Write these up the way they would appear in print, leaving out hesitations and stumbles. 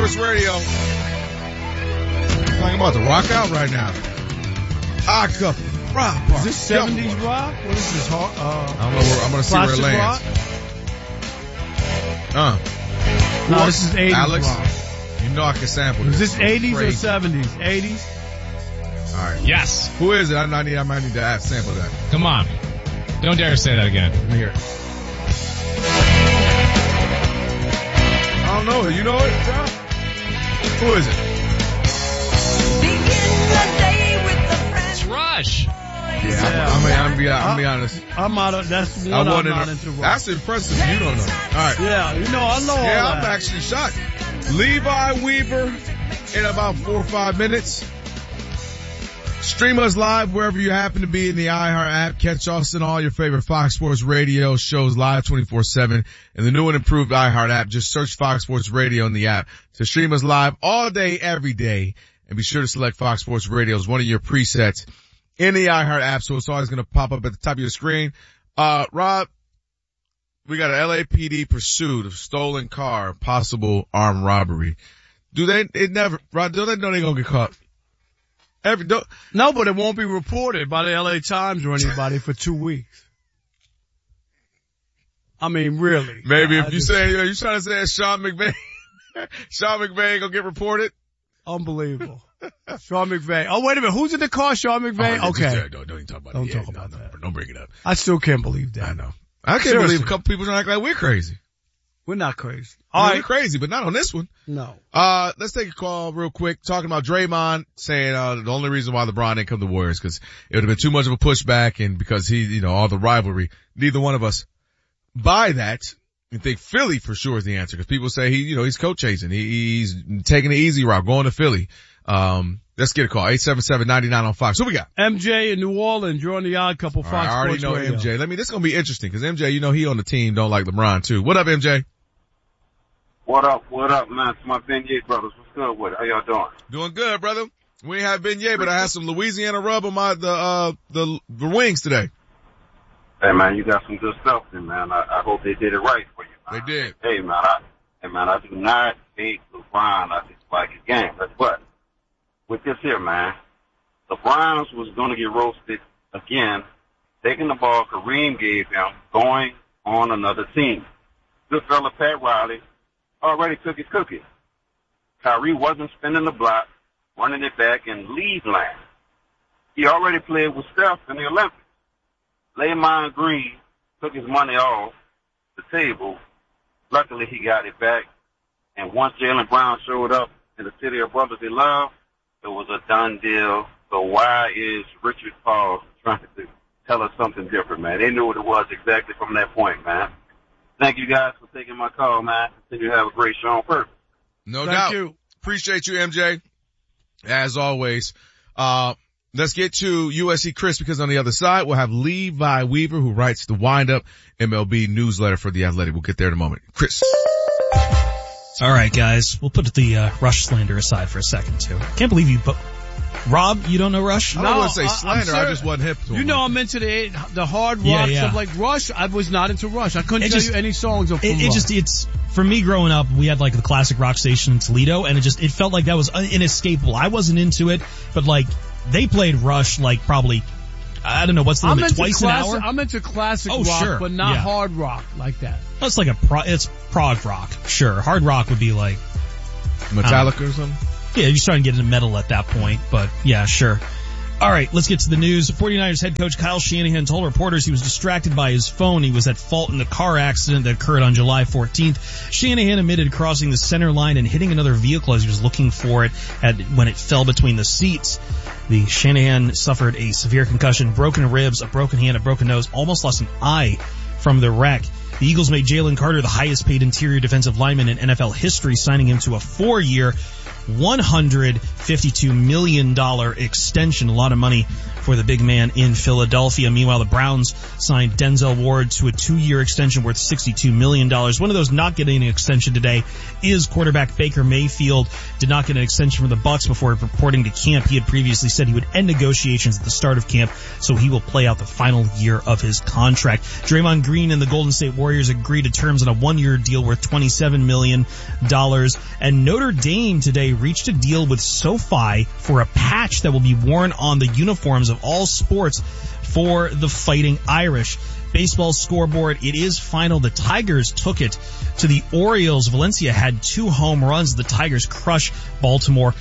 Sports Radio. I'm about to rock out right now. Rock. Is this 70s rock? What is this? I don't know where, I'm going to see where it lands. No, this is 80s Alex, rock. you know I can sample this. Is this 80s or 70s? 80s? All right. Yes. Who is it? I might need to sample that. Come on. Don't dare say that again. Let me hear it. I don't know it. You know it, bro? Who is it? It's Rush. Yeah. I'm be honest. I'm out of, that's one I'm not into rock. That's impressive. You don't know. All right. Yeah, I know all that. I'm actually shocked. Levi Weaver in about 4 or 5 minutes. Stream us live wherever you happen to be in the iHeart app. Catch us in all your favorite Fox Sports Radio shows live 24/7 in the new and improved iHeart app. Just search Fox Sports Radio in the app to stream us live all day, every day. And be sure to select Fox Sports Radio as one of your presets in the iHeart app, so it's always going to pop up at the top of your screen. Rob, we got an LAPD pursuit of stolen car, possible armed robbery. Rob, don't they know they're going to get caught? No, but it won't be reported by the LA Times or anybody for 2 weeks. I mean, really. Maybe if you say, you trying to say Sean McVay, Sean McVay gonna get reported? Unbelievable. Sean McVay. Oh, wait a minute. Who's in the car? Sean McVay? Okay. Don't even talk about don't it. Talk about that. Don't bring it up. I still can't believe that. I know. I can't believe a couple people trying to act like we're crazy. We're not crazy. All right. We're crazy, but not on this one. No. Let's take a call real quick, talking about Draymond saying, the only reason why LeBron didn't come to Warriors because it would have been too much of a pushback and because he, all the rivalry. Neither one of us buy that and think Philly for sure is the answer because people say he's coach chasing. He's taking the easy route, going to Philly. Let's get a call. 877-99 on Fox. Who we got? MJ in New Orleans. You're on the Odd Couple Fox I already Sports know Radio. MJ. This is going to be interesting because MJ, he on the team don't like LeBron too. What up, MJ? What up, man? It's my Beignet brothers. What's good with it? How y'all doing? Doing good, brother. We ain't have Beignet, but I had some Louisiana rub on the wings today. Hey, man, you got some good stuff there, man. I hope they did it right for you, man. They did. Hey, man, I do not hate LeBron. I just like his game. But with this here, man, the Browns was going to get roasted again, taking the ball Kareem gave him, going on another team. Good fella Pat Riley already took his cookie. Kyrie wasn't spinning the block, running it back in lead land. He already played with Steph in the Olympics. Draymond Green took his money off the table. Luckily, he got it back. And once Jaylen Brown showed up in the city of brothers they love, it was a done deal. So why is Richard Paul trying to tell us something different, man? They knew what it was exactly from that point, man. Thank you guys for taking my call, man. Continue to have a great show on purpose. No doubt. Thank you. Appreciate you, MJ. As always. Let's get to USC Chris because on the other side we'll have Levi Weaver who writes the Wind Up MLB newsletter for The Athletic. We'll get there in a moment. Chris. All right, guys. We'll put the Rush slander aside for a second, too. Can't believe you, but Rob, you don't know Rush? I don't want to say slander. I just wasn't hip to him. I'm into the hard rock stuff like Rush. I was not into Rush. I couldn't tell you any songs of Rush. It's for me growing up, we had like the classic rock station in Toledo, and it felt like that was inescapable. I wasn't into it, but like they played Rush like probably, I don't know, what's the limit, twice an hour? I'm into classic rock, but not hard rock like that. That's like it's prog rock. Sure. Hard rock would be like Metallica or something? Yeah, you're starting to get into metal at that point, but yeah, sure. All right, let's get to the news. 49ers head coach Kyle Shanahan told reporters he was distracted by his phone. He was at fault in the car accident that occurred on July 14th. Shanahan admitted crossing the center line and hitting another vehicle as he was looking for it when it fell between the seats. The Shanahan suffered a severe concussion, broken ribs, a broken hand, a broken nose, almost lost an eye from the wreck. The Eagles made Jalen Carter the highest paid interior defensive lineman in NFL history, signing him to a 4-year, $152 million extension. A lot of money for the big man in Philadelphia. Meanwhile, the Browns signed Denzel Ward to a 2-year extension worth $62 million. One of those not getting an extension today is quarterback Baker Mayfield. Did not get an extension from the Bucs before reporting to camp. He had previously said he would end negotiations at the start of camp, so he will play out the final year of his contract. Draymond Green and the Golden State Warriors agreed to terms on a 1-year deal worth $27 million. And Notre Dame today reached a deal with SoFi for a patch that will be worn on the uniforms of all sports for the Fighting Irish. Baseball scoreboard, it is final. The Tigers took it to the Orioles. Valencia had 2 home runs. The Tigers crush Baltimore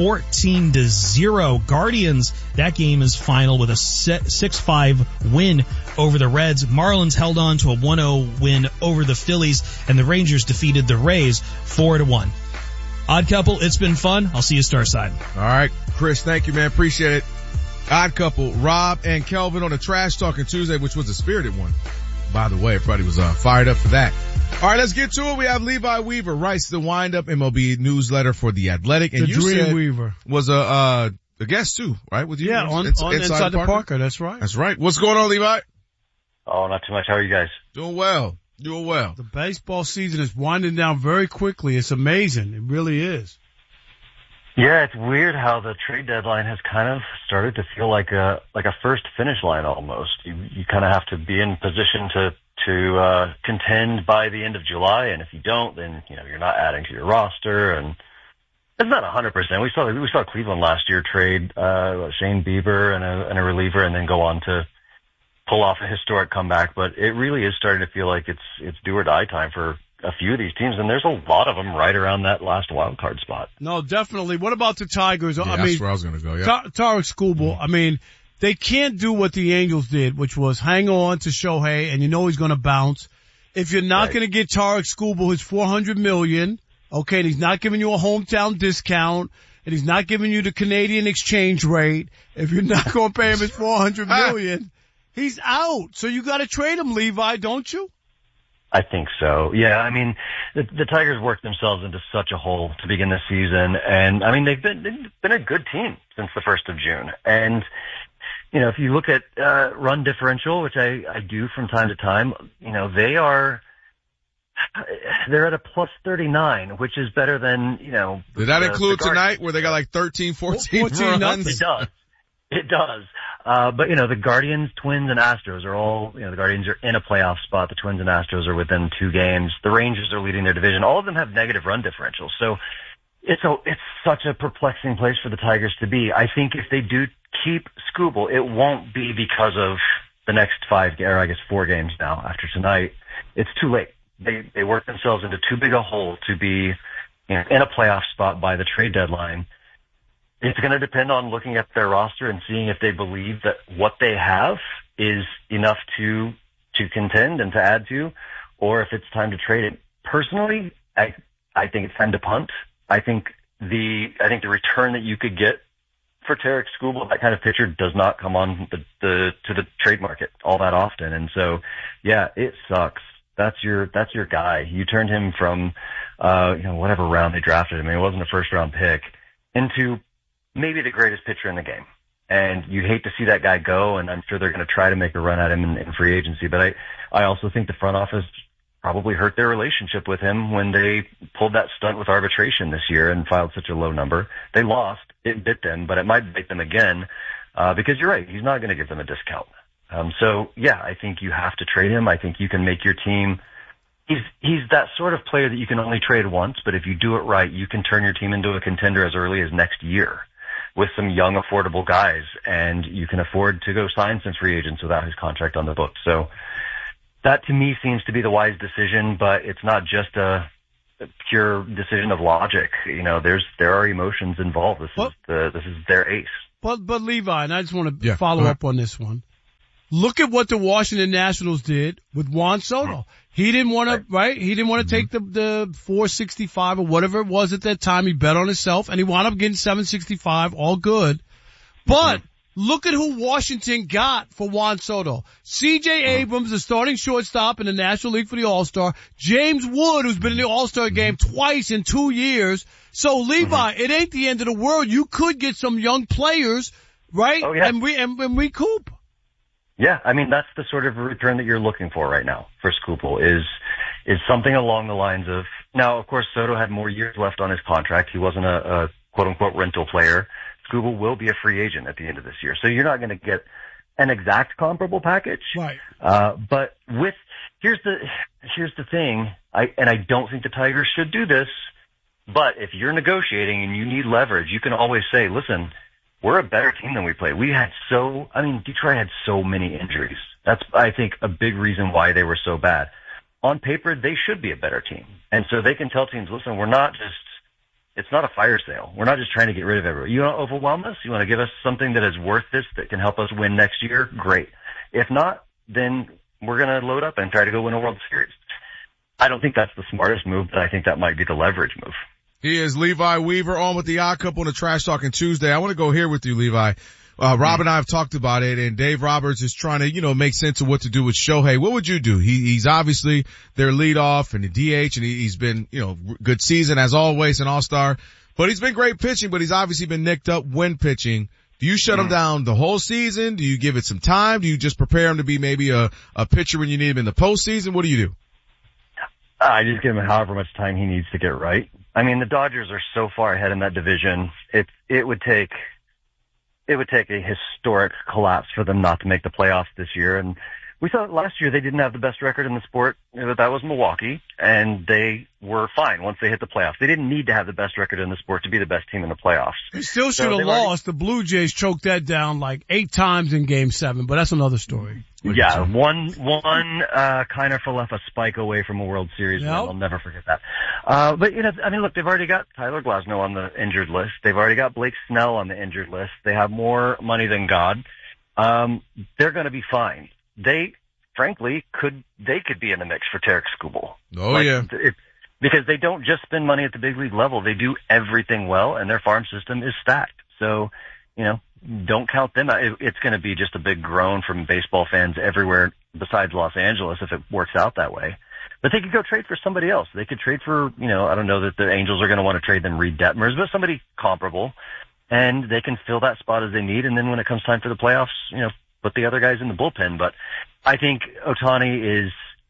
14-0. Guardians, that game is final with a 6-5 win over the Reds. Marlins held on to a 1-0 win over the Phillies, and the Rangers defeated the Rays 4-1. Odd Couple, it's been fun. I'll see you Starside. All right, Chris, thank you, man. Appreciate it. Odd Couple, Rob and Kelvin on a Trash Talking Tuesday, which was a spirited one. By the way, everybody was fired up for that. All right, let's get to it. We have Levi Weaver, writes the Wind-Up MLB newsletter for The Athletic. And the you said Weaver was a guest too, right? With you? Yeah, on Inside the Parker. That's right. That's right. What's going on, Levi? Oh, not too much. How are you guys? Doing well. The baseball season is winding down very quickly. It's amazing. It really is. Yeah, it's weird how the trade deadline has kind of started to feel like a first finish line almost. You kind of have to be in position to contend by the end of July, and if you don't, then you're not adding to your roster, and it's not 100%. We saw Cleveland last year trade Shane Bieber and a reliever, and then go on to pull off a historic comeback. But it really is starting to feel like it's do or die time for a few of these teams, and there's a lot of them right around that last wild card spot. No, definitely. What about the Tigers? Yeah, that's where I was going to go. Yeah. Tarek Skubal. I mean, they can't do what the Angels did, which was hang on to Shohei, and he's going to bounce. If you're not going to get Tarek Skubal his $400 million, okay, and he's not giving you a hometown discount, and he's not giving you the Canadian exchange rate, if you're not going to pay him his $400 million, he's out. So you got to trade him, Levi, don't you? I think so. Yeah, I mean, the Tigers worked themselves into such a hole to begin the season, and I mean they've been a good team since the 1st of June. And if you look at run differential, which I do from time to time, they're at a plus 39, which is better than Did that include tonight where they got like 13, 14 runs? It does. But the Guardians, Twins, and Astros are all, the Guardians are in a playoff spot. The Twins and Astros are within 2 games. The Rangers are leading their division. All of them have negative run differentials. So it's such a perplexing place for the Tigers to be. I think if they do keep Skubal, it won't be because of the next 4 games now after tonight. It's too late. They worked themselves into too big a hole to be in a playoff spot by the trade deadline. It's going to depend on looking at their roster and seeing if they believe that what they have is enough to contend and to add to, or if it's time to trade it. Personally, I think it's time to punt. I think the return that you could get for Tarek Skubal, that kind of pitcher, does not come on to the trade market all that often. And so, yeah, it sucks. That's your guy. You turned him from whatever round they drafted him. I mean, it wasn't a first round pick, into maybe the greatest pitcher in the game. And you hate to see that guy go, and I'm sure they're going to try to make a run at him in free agency. But I also think the front office probably hurt their relationship with him when they pulled that stunt with arbitration this year and filed such a low number. They lost. It bit them, but it might bite them again, because you're right. He's not going to give them a discount. So yeah, I think you have to trade him. I think you can make your team. He's that sort of player that you can only trade once, but if you do it right, you can turn your team into a contender as early as next year with some young, affordable guys, and you can afford to go sign some free agents without his contract on the books. So that to me seems to be the wise decision, but it's not just a pure decision of logic. There are emotions involved. This is their ace. But Levi, and I just want to follow up on this one. Look at what the Washington Nationals did with Juan Soto. He didn't want to, right? He didn't want to take the 465 or whatever it was at that time. He bet on himself, and he wound up getting 765, all good. But look at who Washington got for Juan Soto. C.J. Abrams, the starting shortstop in the National League for the All-Star. James Wood, who's been in the All-Star game twice in 2 years. So, Levi, it ain't the end of the world. You could get some young players right? Oh, yeah. And we recoup. Yeah, I mean, that's the sort of return that you're looking for right now for Skubal is something along the lines of, now, of course, Soto had more years left on his contract. He wasn't a quote-unquote rental player. Skubal will be a free agent at the end of this year. So you're not going to get an exact comparable package. Right. But here's the thing, I don't think the Tigers should do this, but if you're negotiating and you need leverage, you can always say, listen, we're a better team than we played. Detroit had so many injuries. That's, I think, a big reason why they were so bad. On paper, they should be a better team. And so they can tell teams, listen, it's not a fire sale. We're not just trying to get rid of everybody. You want to overwhelm us? You want to give us something that is worth this, that can help us win next year? Great. If not, then we're going to load up and try to go win a World Series. I don't think that's the smartest move, but I think that might be the leverage move. He is Levi Weaver on with the Odd Couple on the Trash Talking Tuesday. I want to go here with you, Levi. Rob and I have talked about it, and Dave Roberts is trying to, make sense of what to do with Shohei. What would you do? He's obviously their leadoff and the DH, and he's been, good season as always, an all-star. But he's been great pitching, but he's obviously been nicked up when pitching. Do you shut him down the whole season? Do you give it some time? Do you just prepare him to be maybe a pitcher when you need him in the postseason? What do you do? I just give him however much time he needs to get right. I mean, the Dodgers are so far ahead in that division. It would take a historic collapse for them not to make the playoffs this year. And we saw last year they didn't have the best record in the sport. That was Milwaukee, and they were fine once they hit the playoffs. They didn't need to have the best record in the sport to be the best team in the playoffs. They still should have lost. The Blue Jays choked that down like 8 times in Game 7, but that's another story. Yeah, one Kiner left a spike away from a World Series. Yep. I'll never forget that. But look, they've already got Tyler Glasnow on the injured list. They've already got Blake Snell on the injured list. They have more money than God. They're going to be fine. They, frankly, could be in the mix for Tarik Skubal. Oh, yeah. Because they don't just spend money at the big league level. They do everything well, and their farm system is stacked. So, don't count them out. It's going to be just a big groan from baseball fans everywhere besides Los Angeles if it works out that way. But they could go trade for somebody else. They could trade for, I don't know that the Angels are going to want to trade them Reed Detmers, but somebody comparable. And they can fill that spot as they need. And then when it comes time for the playoffs, put the other guys in the bullpen. But I think Ohtani is,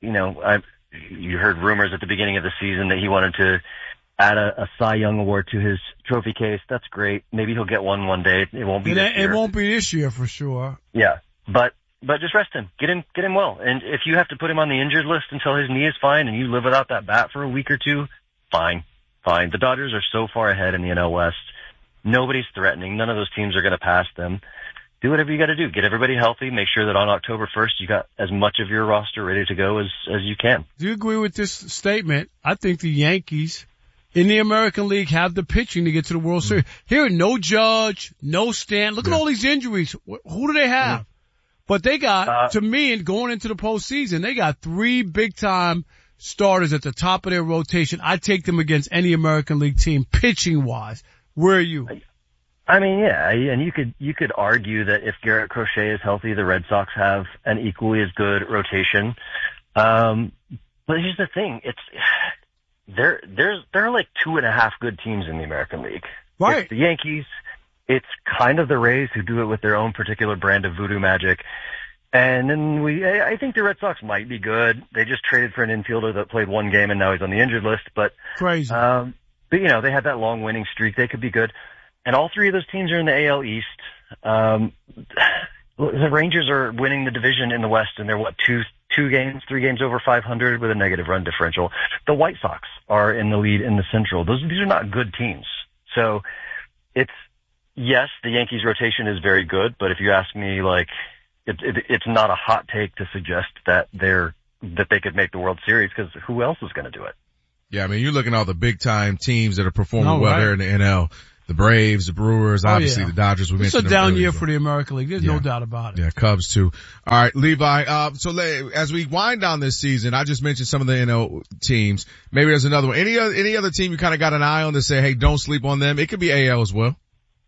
you heard rumors at the beginning of the season that he wanted to add a Cy Young award to his trophy case. That's great. Maybe he'll get one day. It won't be this year. It won't be this year for sure. Yeah. But just rest him. Get him well. And if you have to put him on the injured list until his knee is fine and you live without that bat for a week or two, fine. The Dodgers are so far ahead in the NL West. Nobody's threatening. None of those teams are going to pass them. Do whatever you got to do. Get everybody healthy. Make sure that on October 1st you got as much of your roster ready to go as you can. Do you agree with this statement? I think the Yankees in the American League have the pitching to get to the World Series. Here, no Judge, no Stanton. Look at all these injuries. Who do they have? But they got, to me, and going into the postseason, they got 3 big-time starters at the top of their rotation. I take them against any American League team, pitching-wise. Where are you? I mean, yeah, and you could argue that if Garrett Crochet is healthy, the Red Sox have an equally as good rotation. But here's the thing: there are like 2.5 good teams in the American League. Right. It's the Yankees. It's kind of the Rays, who do it with their own particular brand of voodoo magic. And then I think the Red Sox might be good. They just traded for an infielder that played 1 game and now he's on the injured list. But crazy. But they had that long winning streak. They could be good. And all 3 of those teams are in the AL East. The Rangers are winning the division in the West, and they're 3 games over 500 with a negative run differential. The White Sox are in the lead in the Central. These are not good teams. So yes, the Yankees rotation is very good, but if you ask me, it's not a hot take to suggest that they could make the World Series, because who else is going to do it? Yeah, I mean, you're looking at all the big time teams that are performing well there in the NL. The Braves, the Brewers, obviously the Dodgers. We mentioned it's a down year for the American League. There's no doubt about it. Yeah, Cubs too. All right, Levi. So as we wind down this season, I just mentioned some of the NL teams. Maybe there's another one. Any other team you kind of got an eye on to say, hey, don't sleep on them? It could be AL as well.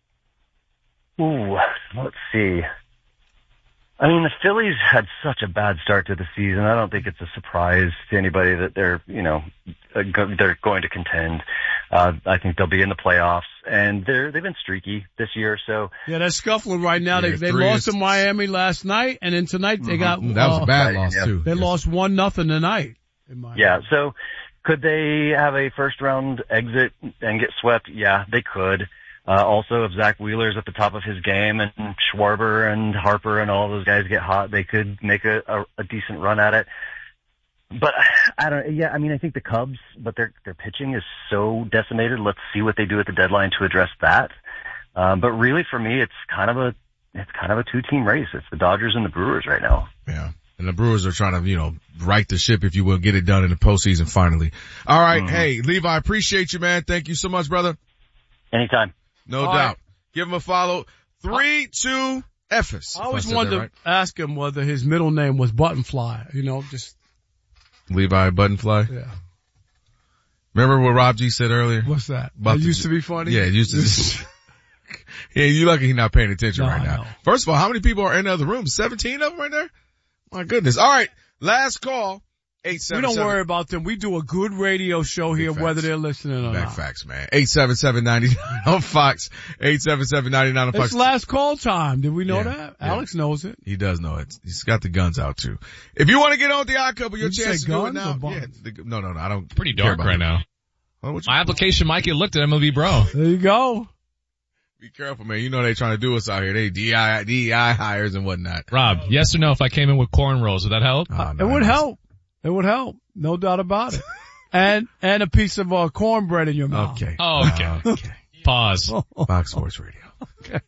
Ooh, let's see. I mean, the Phillies had such a bad start to the season. I don't think it's a surprise to anybody that they're going to contend. I think they'll be in the playoffs, and they've been streaky this year. So yeah, they're scuffling right now. They lost to Miami last night, and then tonight they got that was a bad loss too. They lost 1-0 tonight. Yeah, so could they have a first round exit and get swept? Yeah, they could. Also, if Zach Wheeler's at the top of his game and Schwarber and Harper and all those guys get hot, they could make a decent run at it. But I think the Cubs, but their pitching is so decimated. Let's see what they do at the deadline to address that. But really for me, it's kind of a 2-team race. It's the Dodgers and the Brewers right now. Yeah. And the Brewers are trying to, right the ship, if you will, get it done in the postseason finally. All right. Hey, Levi, I appreciate you, man. Thank you so much, brother. Anytime. No doubt. Right. Give him a follow. 3-2 Ephes. I always wanted to ask him whether his middle name was Buttonfly, just. Levi Buttonfly? Yeah. Remember what Rob G said earlier? What's that? It used to be funny? Yeah, it used to be. Yeah, you lucky he's not paying attention right now. First of all, how many people are in the other room? 17 of them right there? My goodness. All right. Last call. 877. We don't worry about them. We do a good radio show here, whether they're listening or not. Facts, man. 877-99 on Fox. 877-99 on Fox. It's last call time. Did we know that? Yeah. Alex knows it. He does know it. He's got the guns out too. If you want to get on with the Odd Couple, your chance to do it now. No, I don't. Pretty dark right now. My application might get looked at MLB Bro. There you go. Be careful, man. You know they trying to do us out here. They DEI hires and whatnot. Rob, yes or no if I came in with cornrows, would that help? It would help. It would help. No doubt about it. And a piece of cornbread in your mouth. Okay. Oh, okay. Pause. Fox Sports Radio. Okay.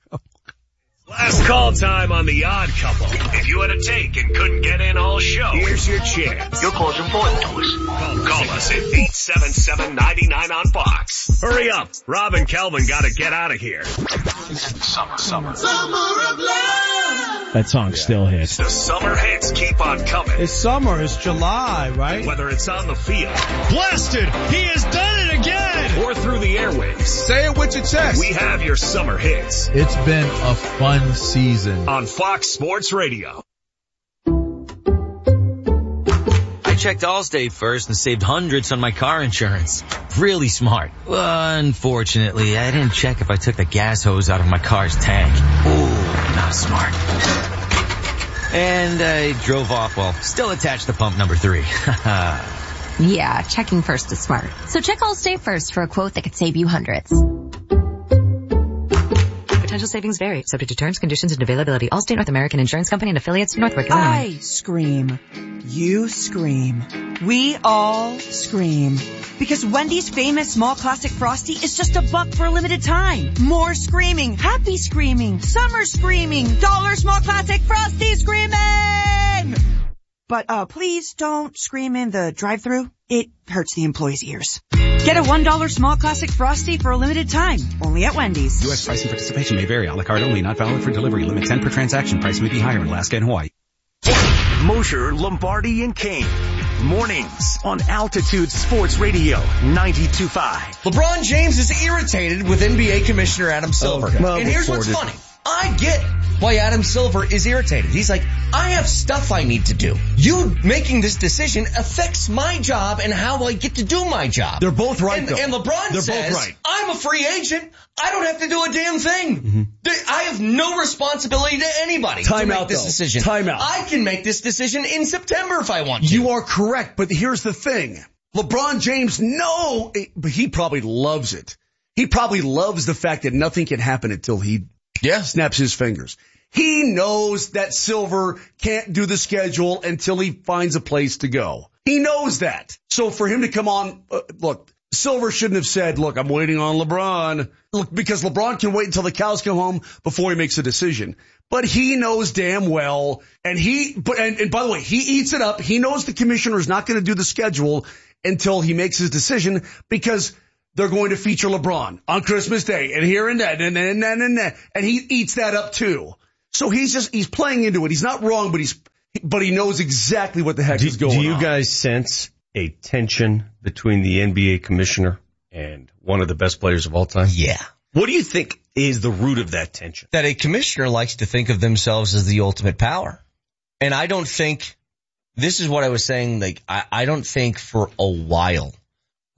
Last call time on The Odd Couple. If you had a take and couldn't get in all show, here's your chance. Your call's important to us. Call us at 877-99 on Fox. Hurry up. Rob and Kelvin gotta get out of here. Summer of love. That song still hits. The summer hits keep on coming. It's summer. It's July, right? Whether it's on the field. Blasted! He has done it again! Or through the airwaves. Say it with your chest. We have your summer hits. It's been a fun season. On Fox Sports Radio. I checked Allstate first and saved hundreds on my car insurance. Really smart. Unfortunately, I didn't check if I took the gas hose out of my car's tank. Ooh, not smart. And I drove off while still attached to pump number 3. Yeah, checking first is smart. So check Allstate first for a quote that could save you hundreds. Potential savings vary, subject to terms, conditions, and availability. Allstate North American Insurance Company and affiliates, Northbrook, Illinois. I scream. You scream. We all scream. Because Wendy's famous small classic Frosty is just $1 for a limited time. More screaming, happy screaming, summer screaming, dollar small classic Frosty screaming! But please don't scream in the drive-thru. It hurts the employees' ears. Get a $1 small classic Frosty for a limited time. Only at Wendy's. U.S. price and participation may vary. A la carte only. Not valid for delivery. Limit 10 per transaction. Price may be higher in Alaska and Hawaii. Mosher, Lombardi, and Kane. Mornings on Altitude Sports Radio 92.5. LeBron James is irritated with NBA Commissioner Adam Silver. Okay. Well, and here's what's funny. I get why Adam Silver is irritated. He's like, I have stuff I need to do. You making this decision affects my job and how I get to do my job. They're both right, though. And LeBron says, both right. I'm a free agent. I don't have to do a damn thing. Mm-hmm. I have no responsibility to anybody to make this decision. Time out. I can make this decision in September if I want to. You are correct, but here's the thing. LeBron James, but he probably loves it. He probably loves the fact that nothing can happen until he snaps his fingers. He knows that Silver can't do the schedule until he finds a place to go. He knows that. So for him to come on, look, Silver shouldn't have said, look, I'm waiting on LeBron. Look, because LeBron can wait until the cows come home before he makes a decision. But he knows damn well, and by the way, he eats it up. He knows the commissioner is not going to do the schedule until he makes his decision because they're going to feature LeBron on Christmas Day and here and that and that. And he eats that up too. So he's playing into it. He's not wrong, but he knows exactly what the heck is going on. Do you guys sense a tension between the NBA commissioner and one of the best players of all time? Yeah. What do you think is the root of that tension? That a commissioner likes to think of themselves as the ultimate power. And I don't think, this is what I was saying, like, I don't think for a while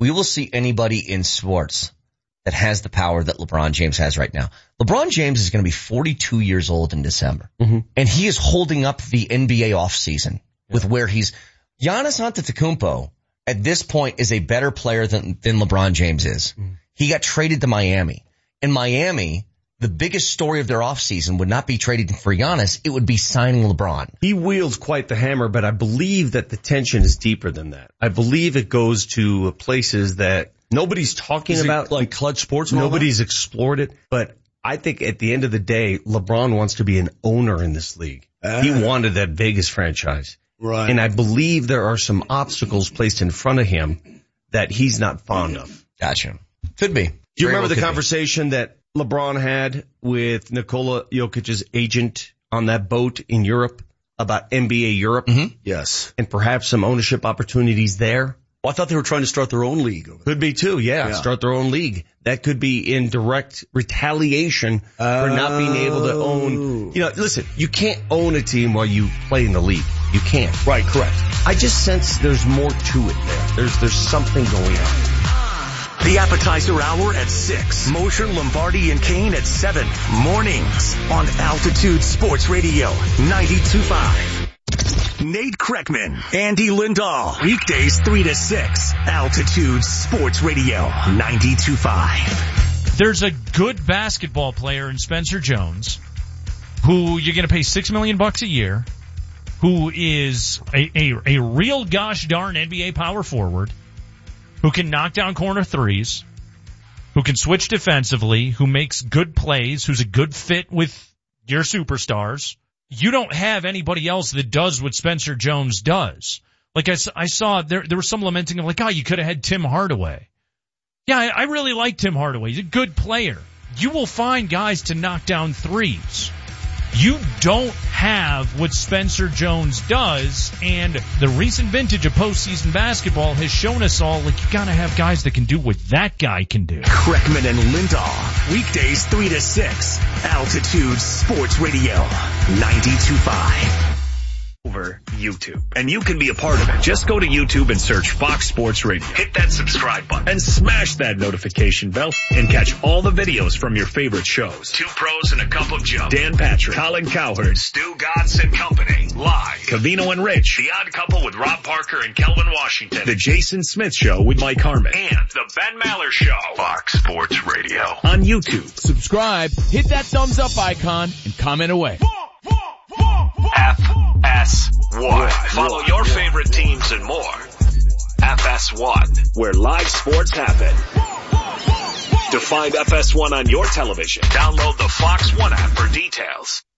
we will see anybody in sports that has the power that LeBron James has right now. LeBron James is going to be 42 years old in December. And he is holding up the NBA offseason with where he's Giannis Antetokounmpo at this point is a better player than LeBron James is. He got traded to Miami. In Miami, the biggest story of their offseason would not be trading for Giannis. It would be signing LeBron. He wields quite the hammer, but I believe that the tension is deeper than that. I believe it goes to places that nobody's talking about. Like Clutch Sports? Nobody's explored it. But I think at the end of the day, LeBron wants to be an owner in this league. He wanted that Vegas franchise. Right. And I believe there are some obstacles placed in front of him that he's not fond of. Gotcha. Could be. Do you remember the conversation that LeBron had with Nikola Jokic's agent on that boat in Europe about NBA Europe? Yes. And perhaps some ownership opportunities there? Well, I thought they were trying to start their own league. Could be too, yeah. Start their own league. That could be in direct retaliation for not being able to own. You know, listen, you can't own a team while you play in the league. You can't. Right, correct. I just sense there's more to it there. There's something going on. The appetizer hour at 6. Mosher, Lombardi, and Kane at 7. Mornings on Altitude Sports Radio 92.5. Nate Kreckman, Andy Lindahl. Weekdays 3 to 6. Altitude Sports Radio 92.5. There's a good basketball player in Spencer Jones who you're going to pay $6 million a year, who is a real gosh darn NBA power forward, who can knock down corner threes, who can switch defensively, who makes good plays, who's a good fit with your superstars. You don't have anybody else that does what Spencer Jones does. Like I saw there was some lamenting of like, oh, you could have had Tim Hardaway. Yeah, I really like Tim Hardaway. He's a good player. You will find guys to knock down threes. You don't have what Spencer Jones does, and the recent vintage of postseason basketball has shown us all, like, you gotta have guys that can do what that guy can do. Kreckman and Lindahl, weekdays 3 to 6, Altitude Sports Radio 92.5. Over YouTube. And you can be a part of it. Just go to YouTube and search Fox Sports Radio. Hit that subscribe button and smash that notification bell and catch all the videos from your favorite shows. Two Pros and a Cup of Joe. Dan Patrick, Colin Cowherd, Stu Gatz and Company. Live. Covino and Rich. The Odd Couple with Rob Parker and Kelvin Washington. The Jason Smith Show with Mike Harmon. And The Ben Maller Show. Fox Sports Radio. On YouTube. Subscribe, hit that thumbs up icon, and comment away. FS1. Follow your favorite teams and more. FS1, where live sports happen. To find FS1 on your television, download the Fox One app for details.